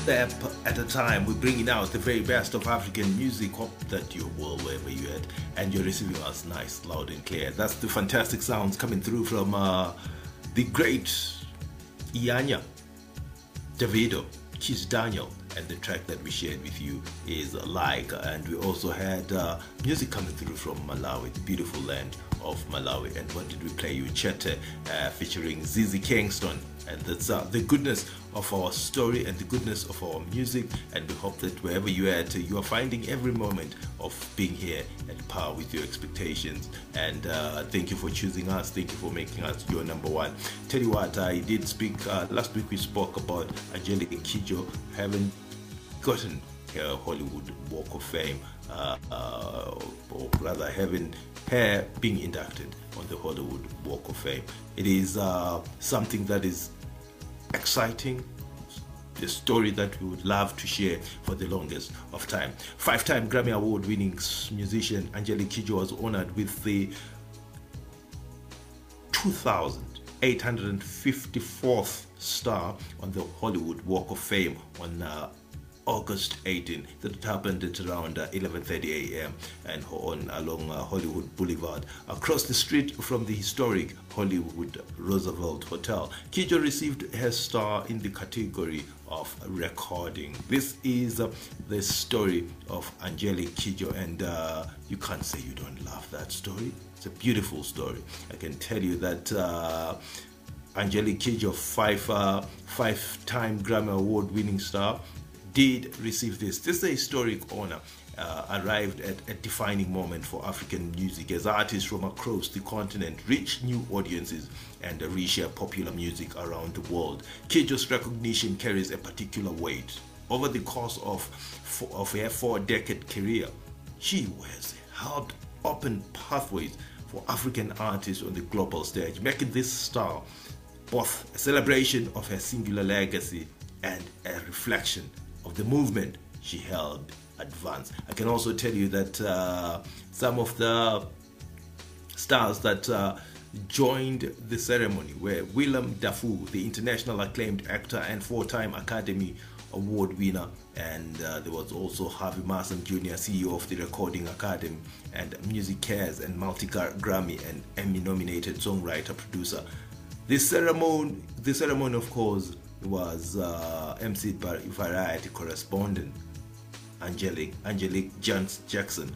step at a time. We're bringing out the very best of African music. Hope that you're well wherever you're at and you're receiving us nice, loud and clear. That's the fantastic sounds coming through from the great Iyanya, Davido, Kiss Daniel, and the track that we shared with you is Like. And we also had music coming through from Malawi, the beautiful land of Malawi. And what did we play you? Chete featuring Zizi Kingston. And that's the goodness of our story and the goodness of our music. And we hope that wherever you're at, you are finding every moment of being here at par with your expectations. And thank you for choosing us. Thank you for making us your number one. Tell you what, I did speak, last week we spoke about Angelique Kidjo having gotten her Hollywood Walk of Fame, or rather having her being inducted on the Hollywood Walk of Fame. It is something that is exciting, the story that we would love to share for the longest of time. Five-time Grammy Award-winning musician Angelique Kidjo was honored with the 2,854th star on the Hollywood Walk of Fame on August 18. That happened at around 11:30 a.m. and along Hollywood Boulevard, across the street from the historic Hollywood Roosevelt Hotel. Kidjo received her star in the category of recording. This is the story of Angelique Kidjo, and you can't say you don't love that story. It's a beautiful story. I can tell you that Angelique Kidjo, five-time Grammy Award-winning star, did receive this. This historic honor arrived at a defining moment for African music as artists from across the continent reach new audiences and reshare popular music around the world. Kidjo's recognition carries a particular weight. Over the course of her 4-decade career, she has helped open pathways for African artists on the global stage, making this star both a celebration of her singular legacy and a reflection of the movement she helped advance. I can also tell you that some of the stars that joined the ceremony were Willem Dafoe, the international acclaimed actor and 4-time Academy Award winner, and there was also Harvey Mason Jr., CEO of the Recording Academy and Music Cares and multi-Grammy and Emmy-nominated songwriter producer. The ceremony, of course, was emceed by Variety correspondent Angelique Jackson.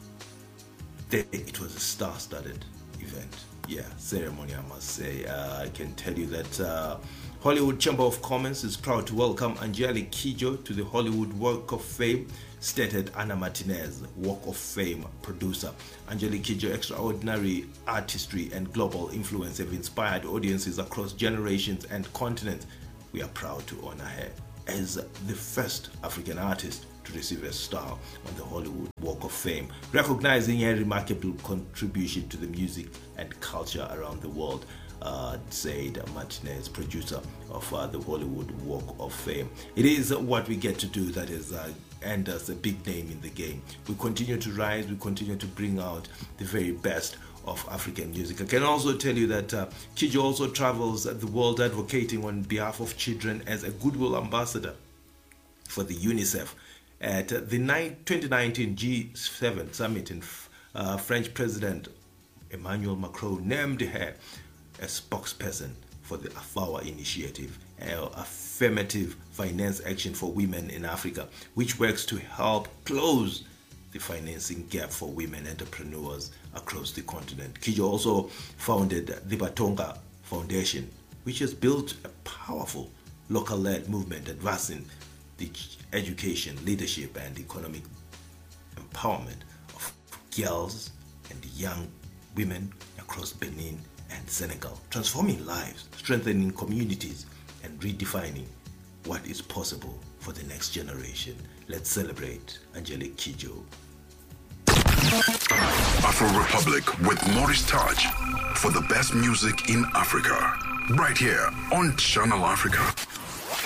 It was a star-studded event. Yeah, ceremony, I must say. I can tell you that Hollywood Chamber of Commerce is proud to welcome Angelique Kidjo to the Hollywood Walk of Fame, stated Anna Martinez, Walk of Fame producer. Angelique Kidjo's extraordinary artistry and global influence have inspired audiences across generations and continents. We are proud to honor her as the first African artist to receive a star on the Hollywood Walk of Fame, recognizing her remarkable contribution to the music and culture around the world, said Martinez, producer of the Hollywood Walk of Fame. It is what we get to do that is earned us a big name in the game. We continue to rise, we continue to bring out the very best of African music. I can also tell you that Kidjo also travels the world advocating on behalf of children as a goodwill ambassador for the UNICEF. At the 2019 G7 summit in French President Emmanuel Macron named her a spokesperson for the AFAWA initiative, affirmative finance action for women in Africa, which works to help close the financing gap for women entrepreneurs across the continent. Kidjo also founded the Batonga Foundation, which has built a powerful local-led movement advancing the education, leadership, and economic empowerment of girls and young women across Benin and Senegal, transforming lives, strengthening communities, and redefining what is possible for the next generation. Let's celebrate Angelique Kidjo. Afro Republic with Maurice Touch for the best music in Africa, right here on Channel Africa.